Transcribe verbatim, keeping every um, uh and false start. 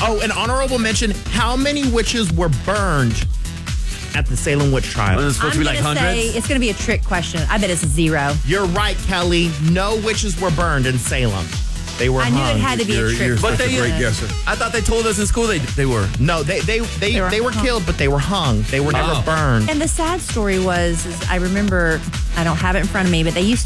Oh, an honorable mention. How many witches were burned at the Salem witch trial? Well, it's supposed I'm to be like going to say hundreds. it's going to be a trick question. I bet it's zero. You're right, Kelly. No witches were burned in Salem. They were I knew hung. it had to be You're- a trick you're question. But they- such a great guesser. I thought they told us in school they they were. No, they they they, They were they were hung. killed, but they were hung. They were never Oh. burned. And the sad story was, is I remember, I don't have it in front of me, but they used